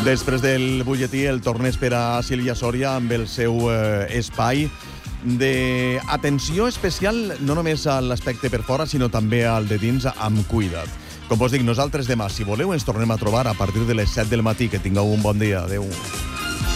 Després del butlletí, el torn espera a Sílvia Sòria amb el seu espai d'atenció especial, no només a l'aspecte per fora, sinó també al de dins, amb cuida't. Com vos dic, nosaltres demà, si voleu, ens tornem a trobar a partir de les 7 del matí. Que tingueu un bon dia. Adéu.